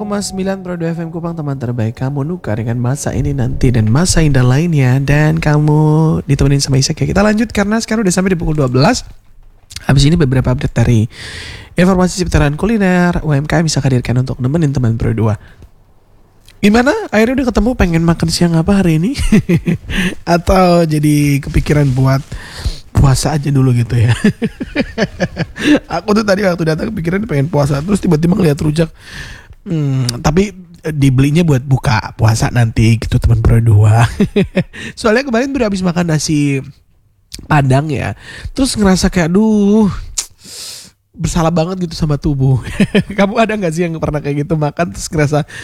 101,9 Pro 2 FM Kupang, teman terbaik kamu, Nuka dengan masa ini nanti dan masa indah lainnya. Dan kamu ditemenin sama Isaac ya. Kita lanjut karena sekarang udah sampai di pukul 12. Habis ini beberapa update dari informasi seputaran kuliner UMKM bisa hadirkan untuk nemenin teman Pro 2. Gimana? Akhirnya udah ketemu pengen makan siang apa hari ini? Atau jadi kepikiran buat puasa aja dulu gitu ya. Aku tuh tadi waktu datang kepikiran pengen puasa, terus tiba-tiba ngeliat rujak. Tapi dibelinya buat buka puasa nanti gitu teman Pro 2. Soalnya kemarin tuh udah habis makan nasi Padang ya. Terus ngerasa kayak aduh, bersalah banget gitu sama tubuh. Kamu ada gak sih yang pernah kayak gitu makan terus ngerasa